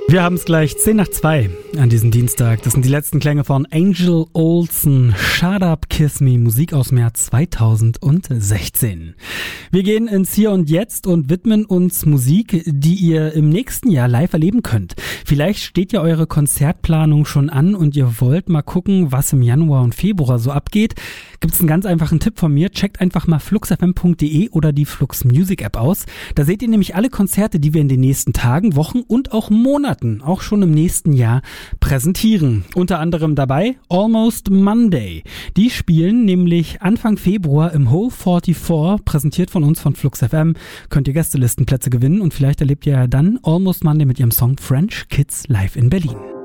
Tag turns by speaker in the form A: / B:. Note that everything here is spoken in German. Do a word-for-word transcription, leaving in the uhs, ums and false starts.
A: Wir haben es gleich zehn nach zwei an diesem Dienstag. Das sind die letzten Klänge von Angel Olsen. Shut Up, Kiss Me, Musik aus dem Jahr zweitausendsechzehn. Wir gehen ins Hier und Jetzt und widmen uns Musik, die ihr im nächsten Jahr live erleben könnt. Vielleicht steht ja eure Konzertplanung schon an und ihr wollt mal gucken, was im Januar und Februar so abgeht. Gibt's einen ganz einfachen Tipp von mir. Checkt einfach mal flux f m punkt d e oder die Flux Music App aus. Da seht ihr nämlich alle Konzerte, die wir in den nächsten Tagen, Wochen und auch Monaten auch schon im nächsten Jahr präsentieren. Unter anderem dabei Almost Monday. Die spielen nämlich Anfang Februar im Hole vierundvierzig, präsentiert von uns von Flux F M. Könnt ihr Gästelistenplätze gewinnen und vielleicht erlebt ihr ja dann Almost Monday mit ihrem Song French Kids live in Berlin.